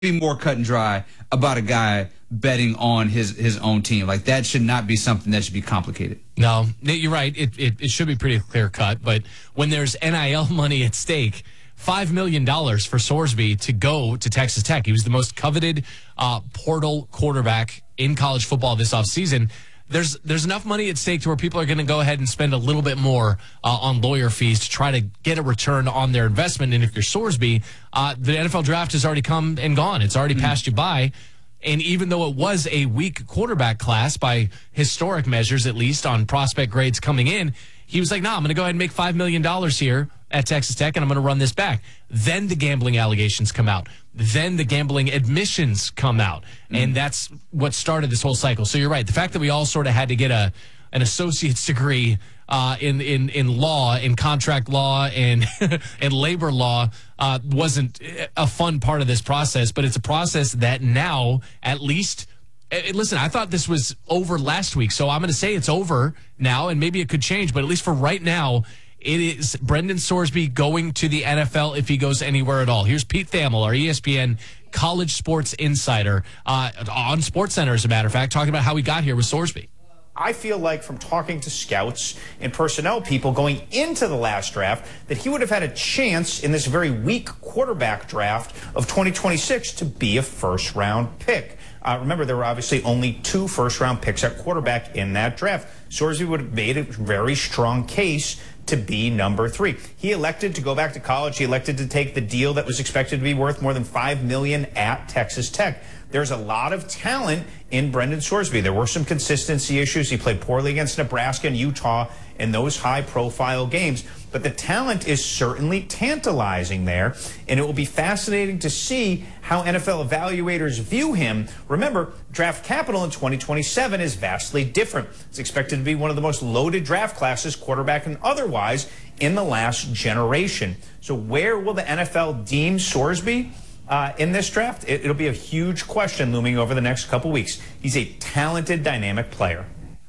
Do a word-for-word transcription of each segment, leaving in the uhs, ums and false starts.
be more cut and dry about a guy betting on his, his own team. Like, that should not be something that should be complicated. No, you're right. It, it, it should be pretty clear cut. But when there's N I L money at stake, five million dollars for Sorsby to go to Texas Tech. He was the most coveted uh, portal quarterback in college football this offseason. There's there's enough money at stake to where people are going to go ahead and spend a little bit more uh, on lawyer fees to try to get a return on their investment. And if you're Sorsby, uh, the N F L draft has already come and gone. It's already mm-hmm. passed you by. And even though it was a weak quarterback class by historic measures, at least on prospect grades coming in, he was like, nah, I'm going to go ahead and make five million dollars here at Texas Tech, and I'm going to run this back. Then the gambling allegations come out. Then the gambling admissions come out. Mm-hmm. And that's what started this whole cycle. So you're right. The fact that we all sort of had to get a an associate's degree uh, in, in, in law, in contract law, and, and labor law uh, wasn't a fun part of this process. But it's a process that now, at least, listen, I thought this was over last week, so I'm going to say it's over now, and maybe it could change. But at least for right now, it is Brendan Sorsby going to the N F L if he goes anywhere at all. Here's Pete Thamel, our E S P N college sports insider, uh, on SportsCenter, as a matter of fact, talking about how he got here with Sorsby. I feel like from talking to scouts and personnel people going into the last draft that he would have had a chance in this very weak quarterback draft of twenty twenty-six to be a first-round pick. Uh, remember, there were obviously only two first-round picks at quarterback in that draft. Sorsby would have made a very strong case to be number three. He elected to go back to college. He elected to take the deal that was expected to be worth more than five million dollars at Texas Tech. There's a lot of talent in Brendan Sorsby. There were some consistency issues. He played poorly against Nebraska and Utah in those high-profile games. But the talent is certainly tantalizing there, and it will be fascinating to see how N F L evaluators view him. Remember, draft capital in twenty twenty-seven is vastly different. It's expected to be one of the most loaded draft classes, quarterback and otherwise, in the last generation. So where will the N F L deem Sorsby uh, in this draft? It, it'll be a huge question looming over the next couple weeks. He's a talented, dynamic player.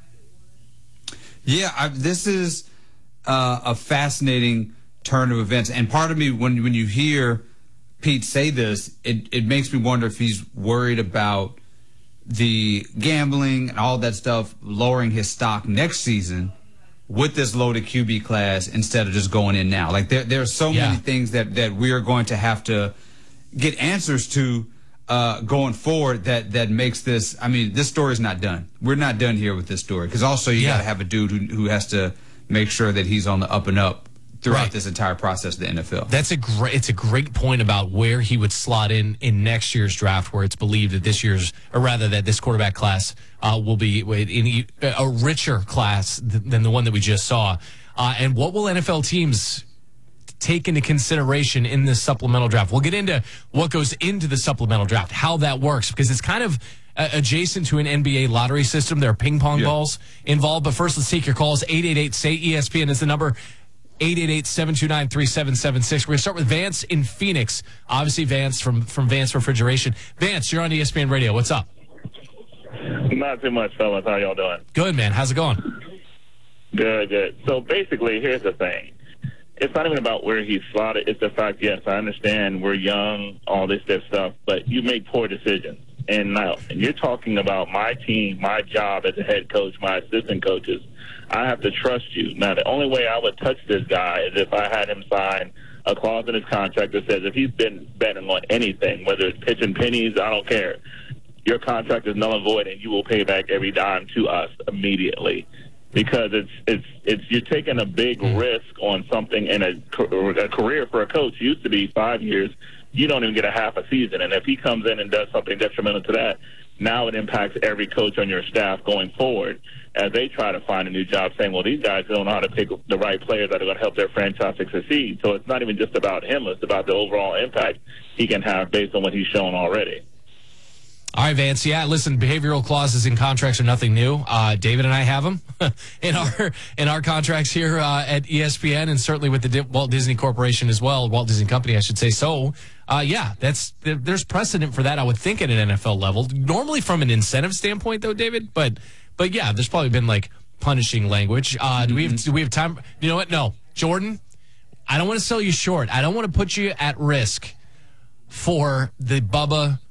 Yeah, I, this is uh, a fascinating turn of events. And part of me, when when you hear Pete say this, it, it makes me wonder if he's worried about the gambling and all that stuff lowering his stock next season with this loaded Q B class instead of just going in now. Like, there, there are so yeah. many things that, that we are going to have to get answers to uh, going forward that, that makes this, I mean, this story's not done. We're not done here with this story. Because also you yeah. got to have a dude who, who has to make sure that he's on the up and up throughout right. this entire process of the N F L. That's a great, it's a great point about where he would slot in in next year's draft, where it's believed that this year's, or rather that this quarterback class uh, will be in a richer class than the one that we just saw. Uh, and what will N F L teams take into consideration in this supplemental draft? We'll get into what goes into the supplemental draft, how that works, because it's kind of uh, adjacent to an N B A lottery system. There are ping pong yeah. balls involved. But first, let's take your calls. eight eight eight, S A Y, E S P N is the number. eight eight eight, seven two nine, three seven seven six. We're going to start with Vance in Phoenix. Obviously, Vance from, from Vance Refrigeration. Vance, you're on E S P N Radio. What's up? Not too much, fellas. How y'all doing? Good, man. How's it going? Good, good. So basically, here's the thing. It's not even about where he's slotted. It's the fact, yes, I understand we're young, all this, this stuff, but you make poor decisions. And now, and you're talking about my team, my job as a head coach, my assistant coaches. I have to trust you. Now, the only way I would touch this guy is if I had him sign a clause in his contract that says if he's been betting on anything, whether it's pitching pennies, I don't care. Your contract is null and void, and you will pay back every dime to us immediately. Because it's it's it's you're taking a big risk on something in a, a career for a coach used to be five years. You don't even get a half a season, and if he comes in and does something detrimental to that, now it impacts every coach on your staff going forward as they try to find a new job. Saying, well, these guys don't know how to pick the right players that are going to help their franchise succeed. So it's not even just about him; it's about the overall impact he can have based on what he's shown already. All right, Vance. Yeah, listen, behavioral clauses in contracts are nothing new. Uh, David and I have them in our in our contracts here uh, at E S P N, and certainly with the D- Walt Disney Corporation as well, Walt Disney Company, I should say. So, uh, yeah, that's there's precedent for that, I would think, at an N F L level. Normally from an incentive standpoint, though, David. But, but yeah, there's probably been, like, punishing language. Uh, do we have, do we have time? You know what? No. Jordan, I don't want to sell you short. I don't want to put you at risk for the Bubba